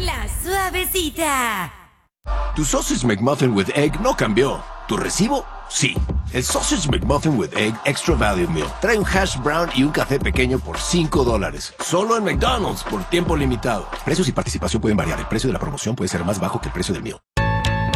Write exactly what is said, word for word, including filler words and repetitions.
La Suavecita. Tu Sausage McMuffin with Egg no cambió. ¿Tu recibo? Sí. El Sausage McMuffin with Egg Extra Value Meal trae un hash brown y un café pequeño por cinco dólares. Solo en McDonald's por tiempo limitado. Precios y participación pueden variar. El precio de la promoción puede ser más bajo que el precio del meal.